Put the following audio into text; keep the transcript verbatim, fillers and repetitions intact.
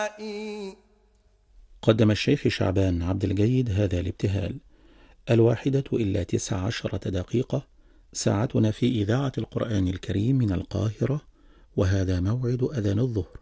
قدم الشيخ شعبان عبد الجيد هذا الابتهال: الواحدة إلا تسع عشرة دقيقة، ساعتنا في إذاعة القرآن الكريم من القاهرة، وهذا موعد أذان الظهر.